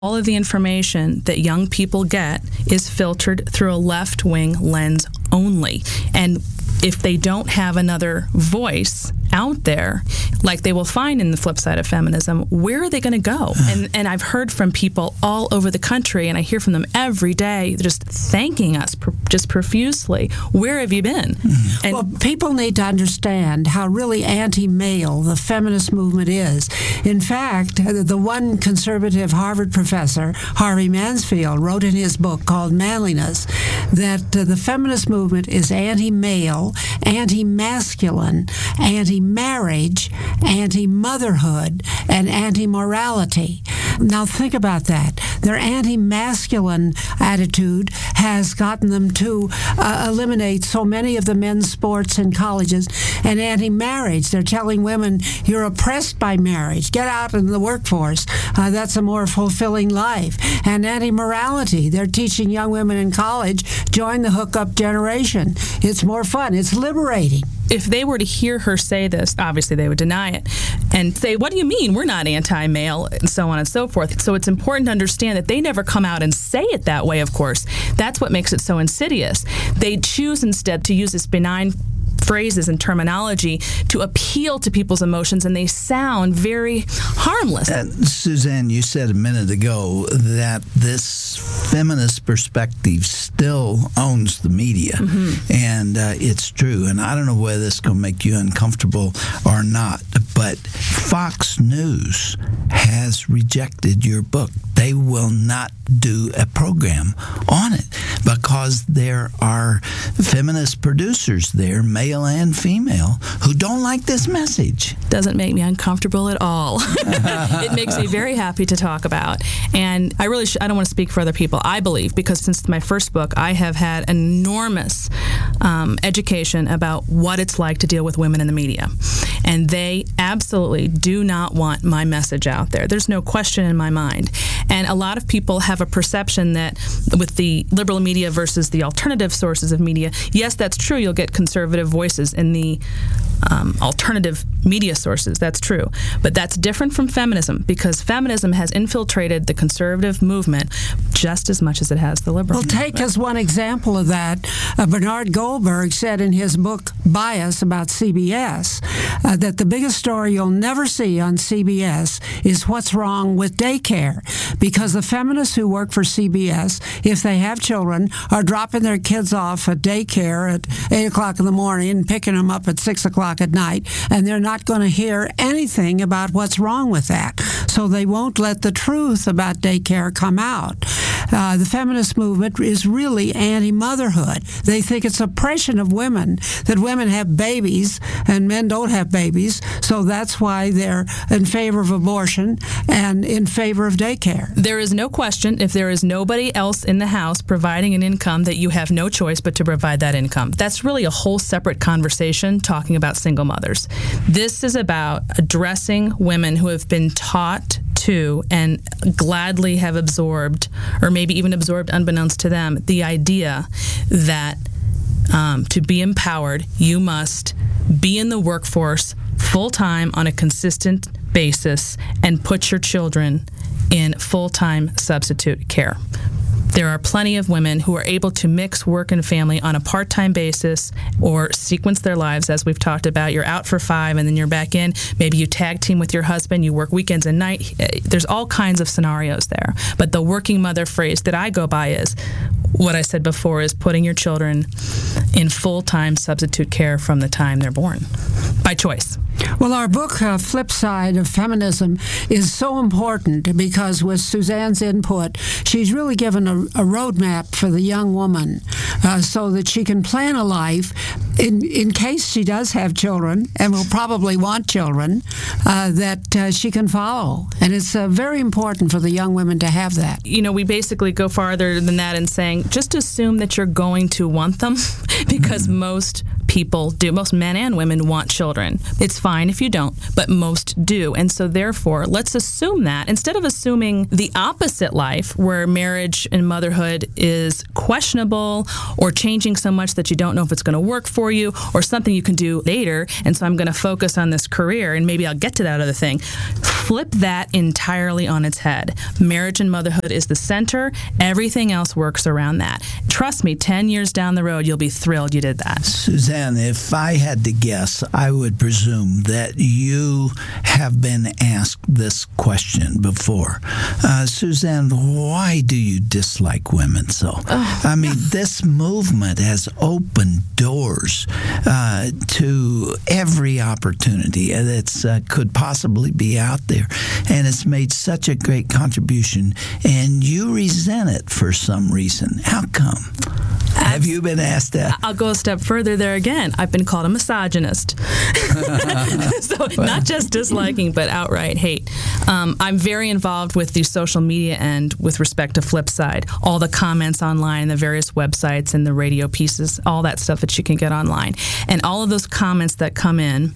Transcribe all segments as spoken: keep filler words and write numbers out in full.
All of the information that young people get is filtered through a left-wing lens only. And if they don't have another voice out there, like they will find in the flip side of feminism, where are they going to go? And and I've heard from people all over the country, and I hear from them every day, just thanking us pr- just profusely. Where have you been? Mm-hmm. And well, people need to understand how really anti-male the feminist movement is. In fact, the one conservative Harvard professor, Harvey Mansfield, wrote in his book called Manliness that uh, the feminist movement is anti-male, anti-masculine, anti-marriage, anti-motherhood, and anti-morality. Now think about that. Their anti-masculine attitude has gotten them to uh, eliminate so many of the men's sports in colleges, and anti-marriage. They're telling women, you're oppressed by marriage. Get out in the workforce. Uh, that's a more fulfilling life. And anti-morality. They're teaching young women in college, join the hookup generation. It's more fun. It's liberating. If they were to hear her say this, obviously they would deny it and say, what do you mean? We're not anti-male, and so on and so forth. So it's important to understand that they never come out and say it that way, of course. That's what makes it so insidious. They choose instead to use this benign phrases and terminology to appeal to people's emotions, and they sound very harmless. Uh, Suzanne, you said a minute ago that this feminist perspective still owns the media, mm-hmm. and uh, it's true. And I don't know whether this is going to make you uncomfortable or not, but Fox News has rejected your book. They will not do a program on it because there are feminist producers there, male and female, who don't like this message. Doesn't make me uncomfortable at all. It makes me very happy to talk about. And I really, sh- I don't want to speak for other people. I believe, because since my first book, I have had enormous um, education about what it's like to deal with women in the media. And they absolutely do not want my message out there. There's no question in my mind. And a lot of people have a perception that with the liberal media versus the alternative sources of media, yes, that's true. You'll get conservative voices in the um, alternative media sources. That's true. But that's different from feminism, because feminism has infiltrated the conservative movement just as much as it has the liberal Well, movement. take as one example of that, uh, Bernard Goldberg said in his book, Bias, about C B S, uh, that the biggest story you'll never see on C B S is what's wrong with daycare, because the feminists who work for C B S, if they have children, are dropping their kids off at daycare at eight o'clock in the morning and picking them up at six o'clock at night, and they're not going to hear anything about what's wrong with that. So they won't let the truth about daycare come out. Uh, the feminist movement is really anti-motherhood. They think it's oppression of women, that women have babies and men don't have babies, so that's why they're in favor of abortion and in favor of daycare. There is no question, if there is nobody else in the house providing an income, that you have no choice but to provide that income. That's really a whole separate conversation talking about single mothers. This is about addressing women who have been taught to and gladly have absorbed, or maybe even absorbed unbeknownst to them, the idea that um, to be empowered, you must be in the workforce full-time on a consistent basis and put your children in full-time substitute care. There are plenty of women who are able to mix work and family on a part-time basis or sequence their lives, as we've talked about. You're out for five and then you're back in. Maybe you tag team with your husband. You work weekends and night. There's all kinds of scenarios there. But the working mother phrase that I go by is what I said before, is putting your children in full-time substitute care from the time they're born, by choice. Well, our book, uh, Flip Side of Feminism, is so important because with Suzanne's input, she's really given a, a roadmap for the young woman uh, so that she can plan a life in, in case she does have children and will probably want children uh, that uh, she can follow. And it's uh, very important for the young women to have that. You know, we basically go farther than that in saying just assume that you're going to want them because most people do. Most men and women want children. It's fine if you don't, but most do. And so therefore, let's assume that instead of assuming the opposite life where marriage and motherhood is questionable or changing so much that you don't know if it's going to work for you or something you can do later, and so I'm going to focus on this career and maybe I'll get to that other thing. Flip that entirely on its head. Marriage and motherhood is the center. Everything else works around that. Trust me, ten years down the road, you'll be thrilled you did that. Suzanne, if I had to guess, I would presume that you have been asked this question before. Uh, Suzanne, why do you dislike women so? Oh. I mean, this movement has opened doors uh, to every opportunity that uh, could possibly be out there, and it's made such a great contribution, and you resent it for some reason. How come? Have you been asked that? I'll go a step further there again. I've been called a misogynist. So not just disliking, but outright hate. Um, I'm very involved with the social media end with respect to Flipside. All the comments online, the various websites and the radio pieces, all that stuff that you can get online. And all of those comments that come in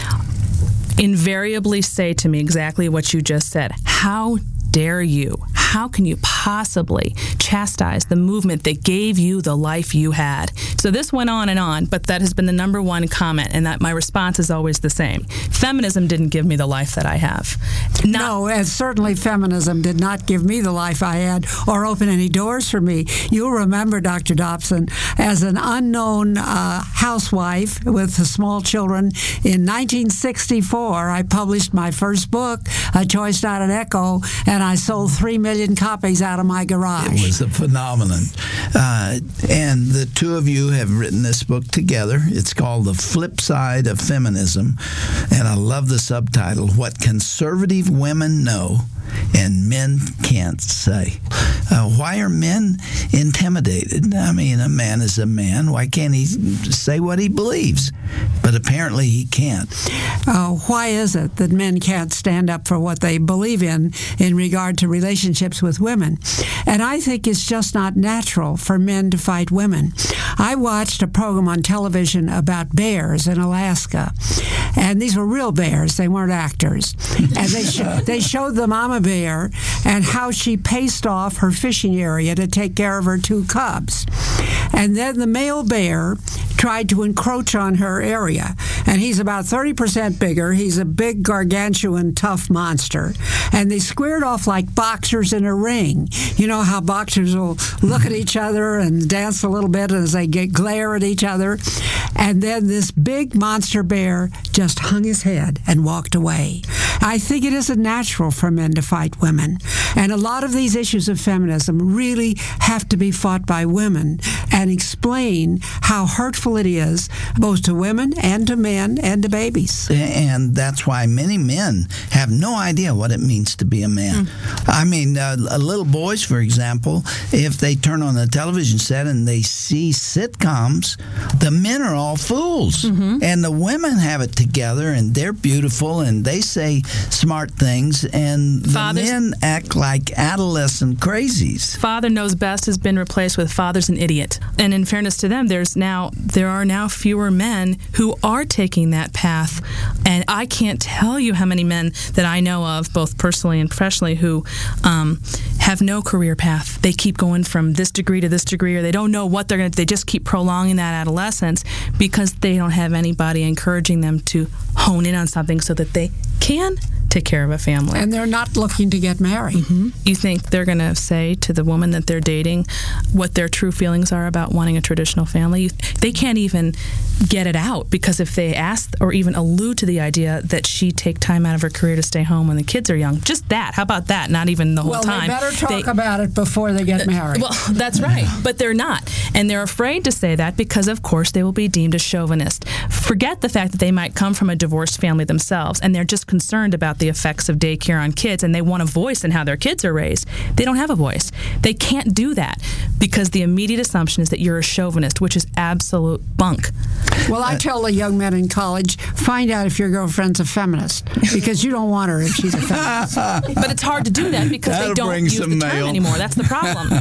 invariably say to me exactly what you just said. How dare you? How can you possibly chastise the movement that gave you the life you had? So this went on and on, but that has been the number one comment, and that my response is always the same. Feminism didn't give me the life that I have. Not no, and certainly feminism did not give me the life I had or open any doors for me. You'll remember, Doctor Dobson, as an unknown uh, housewife with small children, in nineteen sixty-four, I published my first book, A Choice Not an Echo, and I sold three million copies out of my garage. It was a phenomenon. Uh, and the two of you have written this book together. It's called The Flip Side of Feminism. And I love the subtitle, What Conservative Women Know and Men Can't Say. Uh, why are men intimidated? I mean, a man is a man. Why can't he say what he believes? But apparently he can't. Uh, why is it that men can't stand up for what they believe in in regard to relationships with women? And I think it's just not natural for men to fight women. I watched a program on television about bears in Alaska. And these were real bears. They weren't actors. And they, sh- they showed the mama bear and how she paced off her fishing area to take care of her two cubs. And then the male bear tried to encroach on her area. And he's about thirty percent bigger. He's a big, gargantuan, tough monster. And they squared off like boxers in a ring. You know how boxers will look at each other and dance a little bit as they get glare at each other. And then this big monster bear just hung his head and walked away. I think it isn't natural for men to fight women. And a lot of these issues of feminism really have to be fought by women and explain how hurtful it is both to women and to men and to babies. And that's why many men have no idea what it means to be a man. Mm. I mean, uh, little boys, for example, if they turn on the television set and they see sitcoms, the men are all fools. Mm-hmm. And the women have it together, and they're beautiful, and they say smart things, and the Fathers, men act like adolescent crazies. Father knows best has been replaced with father's an idiot. And in fairness to them, there's now there are now fewer men who are taking that path. And I can't tell you how many men that I know of, both personally and professionally, who um, have no career path. They keep going from this degree to this degree, or they don't know what they're going to, they just keep prolonging that adolescence because they don't have anybody encouraging them to hone in on something so that they can take care of a family. And they're not looking to get married. Mm-hmm. You think they're going to say to the woman that they're dating what their true feelings are about wanting a traditional family? They can't even get it out, because if they ask or even allude to the idea that she take time out of her career to stay home when the kids are young, just that, how about that? Not even the whole well, time. Well, they better talk they, about it before they get married. Well, that's right. But they're not. And they're afraid to say that because, of course, they will be deemed a chauvinist. Forget the fact that they might come from a divorced family themselves, and they're just concerned about the effects of daycare on kids, and they want a voice in how their kids are raised. They don't have a voice. They can't do that because the immediate assumption is that you're a chauvinist, which is absolute bunk. Well, I tell the young men in college, find out if your girlfriend's a feminist, because you don't want her if she's a feminist. But it's hard to do that because That'll they don't use the mail. term anymore. That's the problem.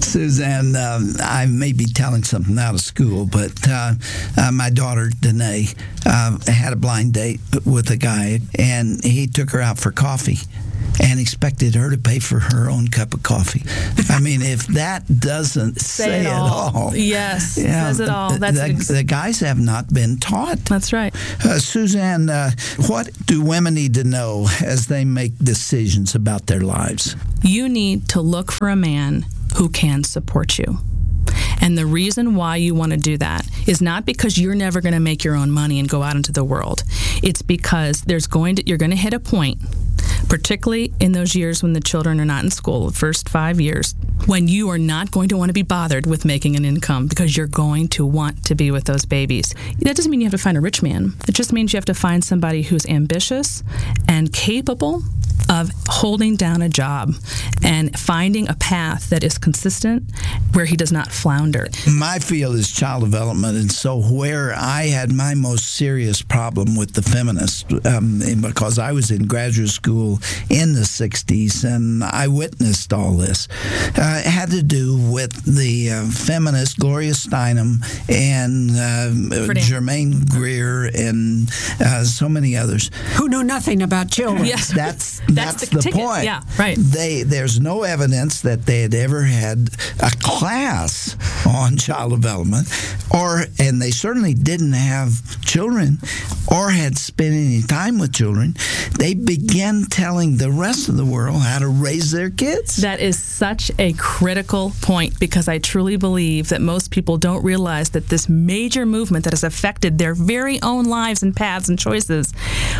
Suzanne, um, I may be telling something out of school, but uh, uh, my daughter, Danae, uh, had a blind date with a guy, and he took her out for coffee and expected her to pay for her own cup of coffee. I mean, if that doesn't say, Say it it all. all. Yes, says it all. That's the, ex- the guys have not been taught. That's right. Uh, Suzanne, uh, what do women need to know as they make decisions about their lives? You need to look for a man who can support you. And the reason why you want to do that is not because you're never going to make your own money and go out into the world. It's because there's going to you're going to hit a point, particularly in those years when the children are not in school, the first five years, when you are not going to want to be bothered with making an income because you're going to want to be with those babies. That doesn't mean you have to find a rich man. It just means you have to find somebody who's ambitious and capable of holding down a job and finding a path that is consistent where he does not flounder. My field is child development, and so where I had my most serious problem with the feminists, um, because I was in graduate school in the sixties and I witnessed all this, uh, had to do with the uh, feminist Gloria Steinem and uh, Germaine Greer and uh, so many others. Who knew nothing about children. Yes. That's That's That's the the, ticket. point. Yeah, right. They there's no evidence that they had ever had a class on child development, or and they certainly didn't have children, or had spent any time with children. They began telling the rest of the world how to raise their kids. That is such a critical point, because I truly believe that most people don't realize that this major movement that has affected their very own lives and paths and choices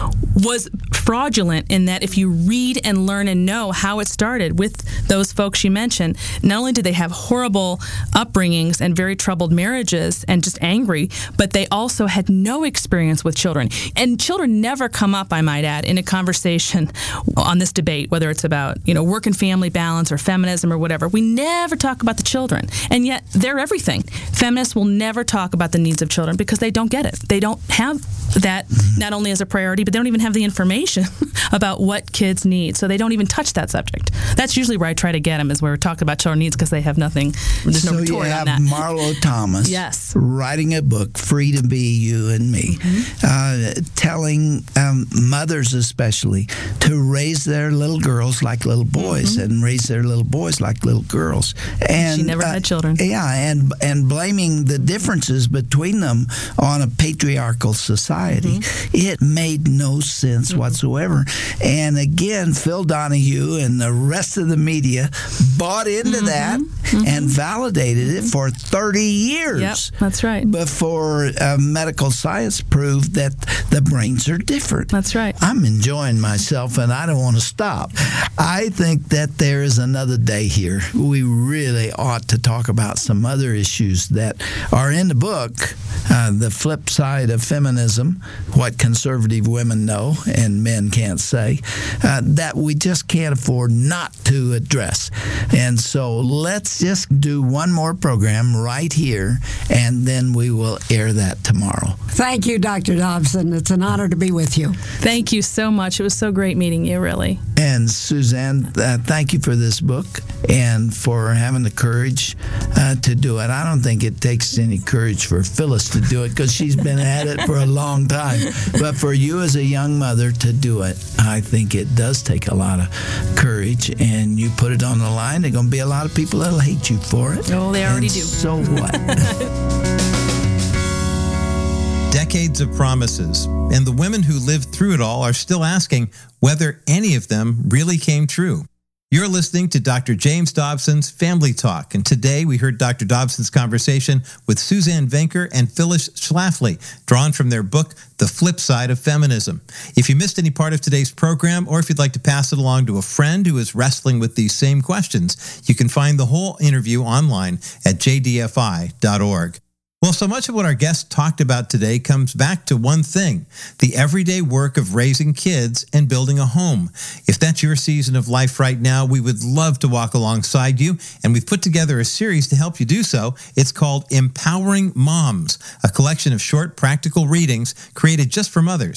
was fraudulent, in that if you read and learn and know how it started with those folks you mentioned, not only did they have horrible upbringings and very troubled marriages and just angry, but they also had no experience with children. And children never come up, I might add, in a conversation on this debate, whether it's about, you know, work and family balance or feminism or whatever. We never talk about the children. And yet they're everything. Feminists will never talk about the needs of children because they don't get it. They don't have that not only as a priority, but they don't even have the information about what kids need. So they don't even touch that subject. That's usually where I try to get them, is where we're talking about children needs, because they have nothing, there's no so retort you on have that. Marlo Thomas Yes. writing a book, Free to Be You and Me, mm-hmm. uh, telling um, mothers especially to raise their little girls like little boys, mm-hmm. and raise their little boys like little girls. And she never uh, had children. Yeah, and and blaming the differences between them on a patriarchal society. Mm-hmm. It made no sense mm-hmm. whatsoever. And again, Phil Donahue and the rest of the media bought into mm-hmm. that mm-hmm. and validated it for thirty years. Yep, that's right. Before uh, medical science proved that the brains are different. That's right. I'm enjoying myself, and I don't want to stop. I think that there is another day here. We really ought to talk about some other issues that are in the book, uh, the flip side of feminism, what conservative women know and men can't say, uh, that we just can't afford not to address. And so let's just do one more program right here, and then we will air that tomorrow. Thank you, Doctor Dobson. It's an honor to be with you. Thank you so much. It was so great meeting you, really. And Suzanne, uh, thank you for this book and for having the courage uh, to do it. I don't think it takes any courage for Phyllis to do it, because she's been at it for a long time. But for you as a young mother to do it, I think it does take a lot of courage. And you put it on the line, there are going to be a lot of people that'll hate you for it. Oh, they already and do. So what? Decades of promises, and the women who lived through it all are still asking whether any of them really came true. You're listening to Doctor James Dobson's Family Talk, and today we heard Doctor Dobson's conversation with Suzanne Venker and Phyllis Schlafly, drawn from their book, The Flip Side of Feminism. If you missed any part of today's program, or if you'd like to pass it along to a friend who is wrestling with these same questions, you can find the whole interview online at j d f i dot org. Well, so much of what our guests talked about today comes back to one thing: the everyday work of raising kids and building a home. If that's your season of life right now, we would love to walk alongside you, and we've put together a series to help you do so. It's called Empowering Moms, a collection of short, practical readings created just for mothers.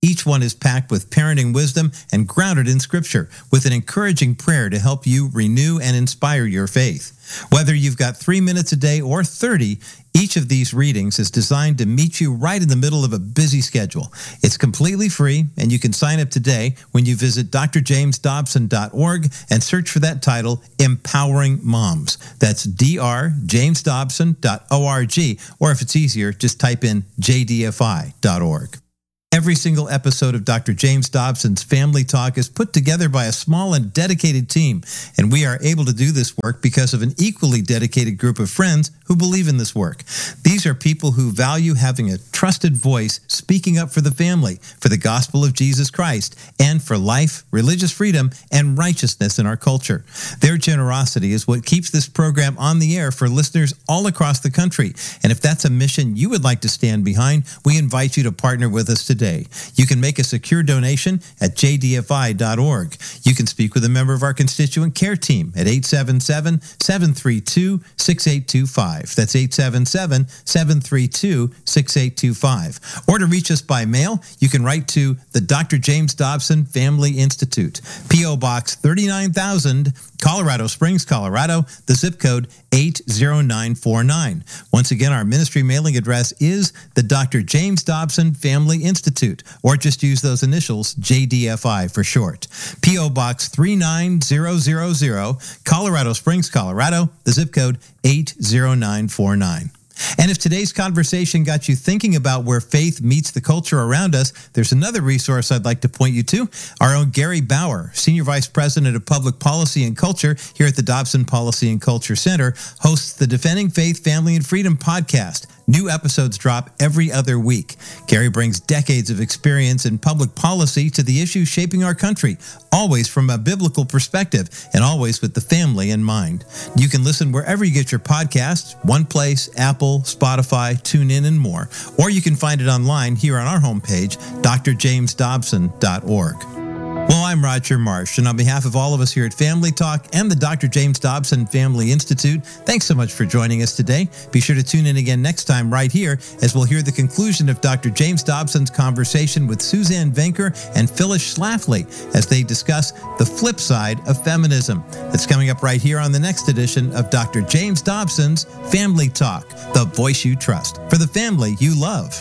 Each one is packed with parenting wisdom and grounded in Scripture, with an encouraging prayer to help you renew and inspire your faith. Whether you've got three minutes a day or thirty, each of these readings is designed to meet you right in the middle of a busy schedule. It's completely free, and you can sign up today when you visit d r james dobson dot org and search for that title, Empowering Moms. That's d r james dobson dot org, or if it's easier, just type in j d f i dot org. Every single episode of Doctor James Dobson's Family Talk is put together by a small and dedicated team, and we are able to do this work because of an equally dedicated group of friends who believe in this work. These are people who value having a trusted voice speaking up for the family, for the gospel of Jesus Christ, and for life, religious freedom, and righteousness in our culture. Their generosity is what keeps this program on the air for listeners all across the country, and if that's a mission you would like to stand behind, we invite you to partner with us today. You can make a secure donation at j d f i dot org. You can speak with a member of our constituent care team at eight seven seven, seven three two, six eight two five. That's eight seven seven, seven three two, six eight two five. Or to reach us by mail, you can write to the Doctor James Dobson Family Institute, P O Box thirty-nine thousand, Colorado Springs, Colorado, the zip code eight zero nine four nine. Once again, our ministry mailing address is the Doctor James Dobson Family Institute, or just use those initials, J D F I for short. P O Box three nine zero zero zero, Colorado Springs, Colorado, the zip code eight zero nine four nine. And if today's conversation got you thinking about where faith meets the culture around us, there's another resource I'd like to point you to. Our own Gary Bauer, Senior Vice President of Public Policy and Culture here at the Dobson Policy and Culture Center, hosts the Defending Faith, Family, and Freedom podcast. New episodes drop every other week. Gary brings decades of experience in public policy to the issues shaping our country, always from a biblical perspective and always with the family in mind. You can listen wherever you get your podcasts, One Place, Apple, Spotify, TuneIn, and more. Or you can find it online here on our homepage, d r james dobson dot org. Well, I'm Roger Marsh, and on behalf of all of us here at Family Talk and the Doctor James Dobson Family Institute, thanks so much for joining us today. Be sure to tune in again next time right here as we'll hear the conclusion of Doctor James Dobson's conversation with Suzanne Venker and Phyllis Schlafly as they discuss the flip side of feminism. That's coming up right here on the next edition of Doctor James Dobson's Family Talk, the voice you trust for the family you love.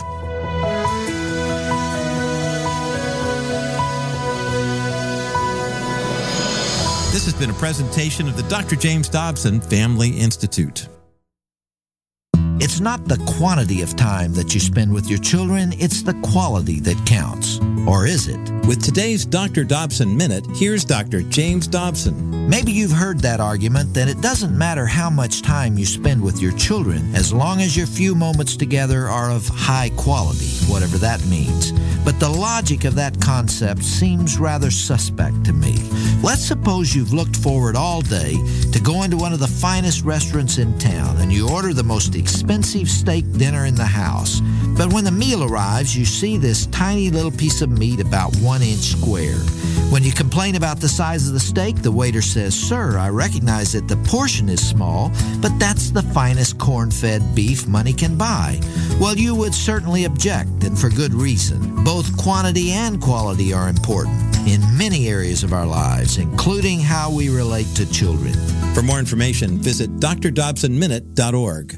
This has been a presentation of the Doctor James Dobson Family Institute. It's not the quantity of time that you spend with your children, it's the quality that counts. Or is it? With today's Doctor Dobson Minute, here's Doctor James Dobson. Maybe you've heard that argument that it doesn't matter how much time you spend with your children as long as your few moments together are of high quality, whatever that means. But the logic of that concept seems rather suspect to me. Let's suppose you've looked forward all day to going to one of the finest restaurants in town and you order the most expensive steak dinner in the house. But when the meal arrives, you see this tiny little piece of meat about one inch square. When you complain about the size of the steak, the waiter says, "Sir, I recognize that the portion is small, but that's the finest corn-fed beef money can buy." Well, you would certainly object, and for good reason. Both quantity and quality are important in many areas of our lives, including how we relate to children. For more information, visit d r dobson minute dot org.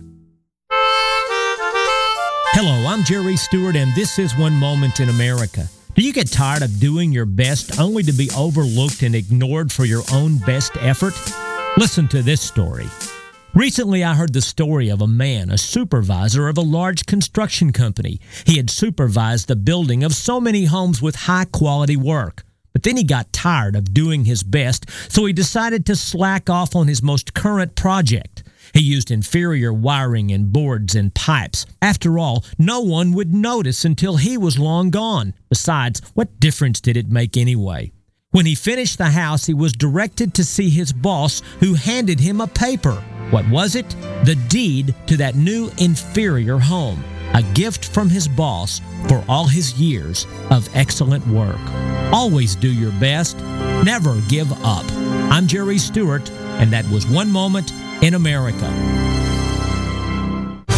Hello, I'm Jerry Stewart, and this is One Moment in America. Do you get tired of doing your best only to be overlooked and ignored for your own best effort? Listen to this story. Recently, I heard the story of a man, a supervisor of a large construction company. He had supervised the building of so many homes with high-quality work. But then he got tired of doing his best, so he decided to slack off on his most current project. He used inferior wiring and boards and pipes. After all, no one would notice until he was long gone. Besides, what difference did it make anyway? When he finished the house, he was directed to see his boss, who handed him a paper. What was it? The deed to that new inferior home. A gift from his boss for all his years of excellent work. Always do your best. Never give up. I'm Jerry Stewart, and that was One Moment in America.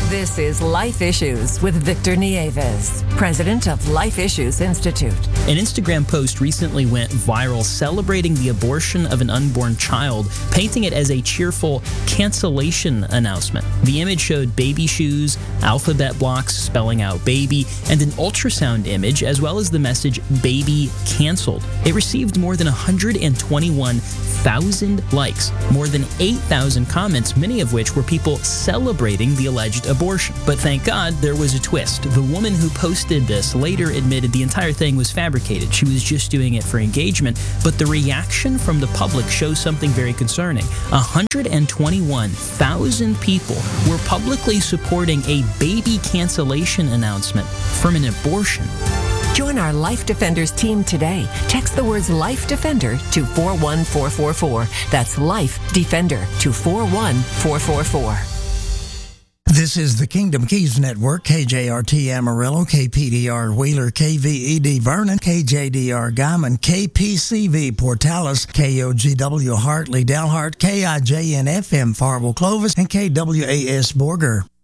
This is Life Issues with Victor Nieves, president of Life Issues Institute. An Instagram post recently went viral celebrating the abortion of an unborn child, painting it as a cheerful cancellation announcement. The image showed baby shoes, alphabet blocks spelling out baby, and an ultrasound image, as well as the message baby canceled. It received more than one hundred twenty-one thousand likes, more than eight thousand comments, many of which were people celebrating the alleged abortion. But thank God there was a twist. The woman who posted this later admitted the entire thing was fabricated. She was just doing it for engagement. But the reaction from the public shows something very concerning. one hundred twenty-one thousand people were publicly supporting a baby cancellation announcement from an abortion. Join our Life Defenders team today. Text the words Life Defender to four one four four four. That's Life Defender to four one four four four. This is the Kingdom Keys Network, K J R T Amarillo, K P D R Wheeler, K V E D Vernon, K J D R Guyman, K P C V Portales, K O G W Hartley Delhart, K I J N F M Farwell Clovis, and K W A S Borger.